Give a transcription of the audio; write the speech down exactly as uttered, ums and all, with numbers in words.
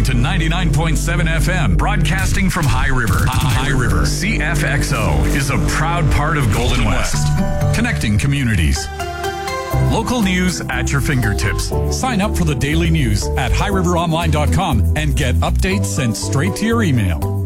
to ninety-nine point seven F M, broadcasting from High River. High River C F X O is a proud part of Golden West, connecting communities. Local news at your fingertips. Sign up for the daily news at high river online dot com and get updates sent straight to your email.